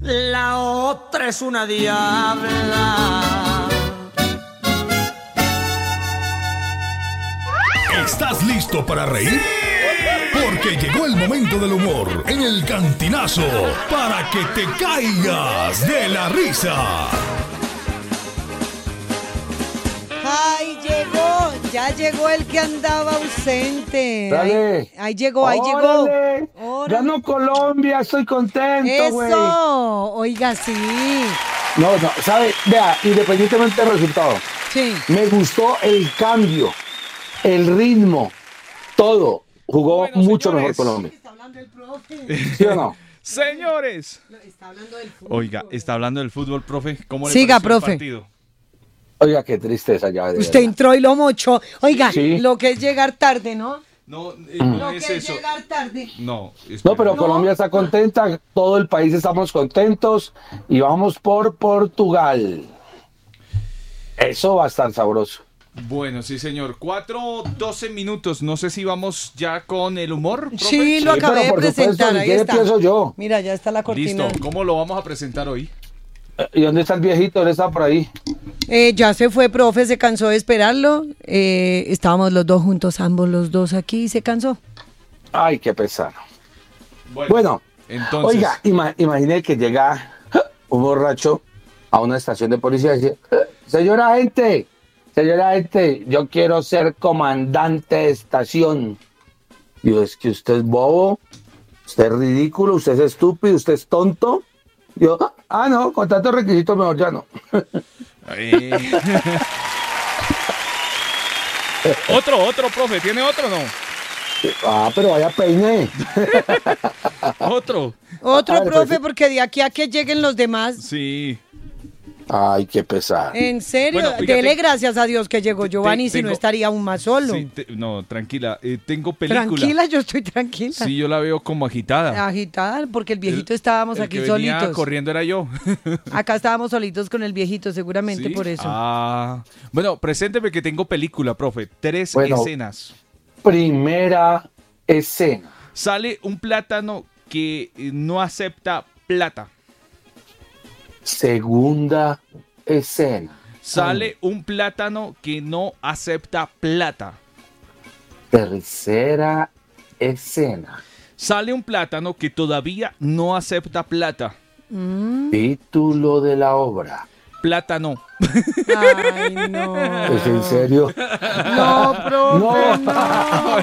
la otra es una diabla. ¿Estás listo para reír? Porque llegó el momento del humor en el Cantinazo para que te caigas de la risa. ¡Ay, llegó! Ya llegó el que andaba ausente. Dale. Ahí llegó, ahí ¡Órale! llegó. Órale. Ganó Colombia, estoy contento, güey. ¡Eso! Oiga, sí. No, ¿sabe? Vea, independientemente del resultado, Sí. me gustó el cambio, el ritmo, todo. Jugó Bueno, mucho señores. mejor Colombia. Está hablando el profe. ¿Sí o no? Señores. Está hablando del fútbol. Oiga, está hablando del fútbol, profe. ¿Cómo le Siga, pareció el profe. partido? Oiga, qué tristeza ya. de Usted verdad. entró y lo mochó. Oiga, Sí. lo que es llegar tarde, ¿no? No, Lo no que es es eso. llegar tarde. No, No, pero No. Colombia está contenta, todo el país estamos contentos y vamos por Portugal. Eso va a estar sabroso. Bueno, sí, señor. 4:12 minutos. No sé si vamos ya con el humor, profe. Sí, lo Sí, acabé pero de por supuesto, presentar. si Ahí quiere está. empiezo yo. Mira, ya está la cortina. Listo. ¿Cómo lo vamos a presentar hoy? ¿Y dónde está el viejito? ¿Dónde está por ahí? Ya se fue, profe, se cansó de esperarlo. Estábamos los dos juntos, ambos los dos aquí, y se cansó. Ay, qué pesar. Bueno, entonces. oiga, imagine que llega un borracho a una estación de policía y dice, señora gente, yo quiero ser comandante de estación. Digo, es que usted es bobo, usted es ridículo, usted es estúpido, usted es tonto. Yo, no, con tantos requisitos mejor ya no. Otro, profe. ¿Tiene otro o no? Pero vaya peine. Otro. Otro, A ver, profe, pues, porque de aquí a que lleguen los demás. Sí. Ay, qué pesar. En serio, Bueno, fíjate- dele gracias a Dios que llegó Giovanni, si no tengo- estaría aún más solo. Sí, no, tranquila. Tengo película. Tranquila, yo estoy tranquila. Sí, yo la veo como agitada. Agitar, porque el viejito estábamos El aquí que venía solitos. corriendo era yo. Acá estábamos solitos con el viejito, seguramente ¿Sí? por eso. Bueno, presénteme que tengo película, profe. 3 Bueno. escenas. Primera escena. Sale un plátano que no acepta plata. Segunda escena. Sale un plátano que no acepta plata. Tercera escena. Sale un plátano que todavía no acepta plata. Título de la obra. Plátano. Ay, no. ¿Es en serio? No, profe, No.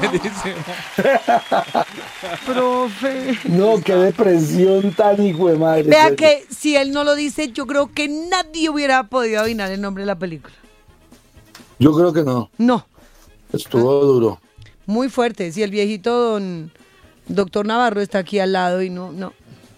profe. No, qué depresión tan hijo de madre. Vea que si él no lo dice, yo creo que nadie hubiera podido adivinar el nombre de la película. Yo creo que no. No, Estuvo duro. muy fuerte. Si el viejito doctor Navarro está aquí al lado y no.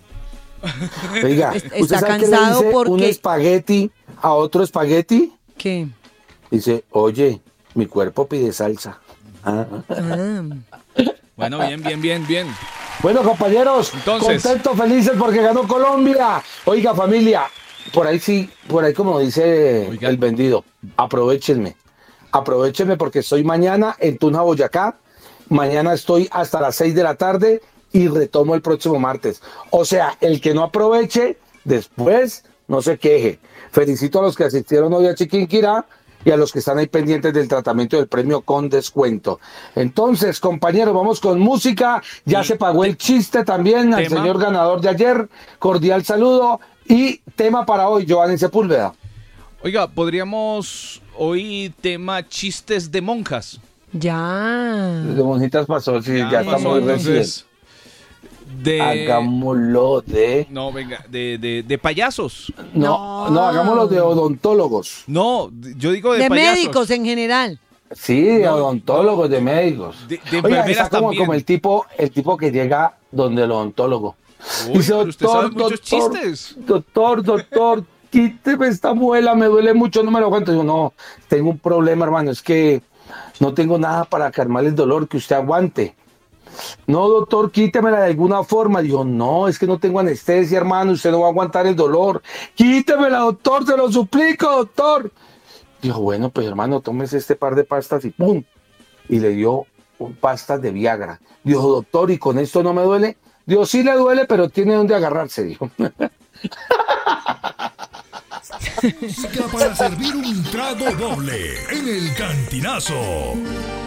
Oiga, Está ¿usted sabe qué le cansado dice un porque- espagueti a otro espagueti? ¿Qué? Dice, oye, mi cuerpo pide salsa. Ah. Ah. Bueno, bien. Bueno, compañeros, Entonces. contentos, felices porque ganó Colombia. Oiga, familia, por ahí como dice Oiga. el vendido, aprovechenme porque estoy mañana en Tunja, Boyacá. Mañana estoy hasta las 6 de la tarde y retomo el próximo martes. O sea, el que no aproveche, después no se queje. Felicito a los que asistieron hoy a Chiquinquirá y a los que están ahí pendientes del tratamiento del premio con descuento. Entonces, compañeros, vamos con música. Ya Y se pagó el chiste también al tema. señor ganador de ayer. Cordial saludo. Y tema para hoy, Giovanni Sepúlveda. Oiga, podríamos hoy tema chistes de monjas. Ya. De Monjitas pasó, sí, ya está pasó, muy recién. entonces, de... Hagámoslo de... No, venga, de payasos. No, No. hagámoslo de odontólogos. No, yo digo de De payasos. médicos en general. Sí, de odontólogos, de médicos. De Oiga, enfermeras está como, también. como el tipo que llega donde el odontólogo. Uy, Dice, pero usted sabe muchos chistes. Doctor, quíteme esta muela, me duele mucho, no me lo aguanto. Digo, no, tengo un problema, hermano, es que no tengo nada para calmar el dolor que usted aguante. No, doctor, quítemela de alguna forma. Dijo, no, es que no tengo anestesia, hermano, usted no va a aguantar el dolor. Quítemela, doctor, se lo suplico, doctor. Dijo, bueno, pues hermano, tómese este par de pastas y ¡pum! Y le dio pastas de Viagra. Dijo, doctor, ¿y con esto no me duele? Dijo, sí le duele, pero tiene donde agarrarse, dijo. Música para servir un trago doble en el Cantinazo.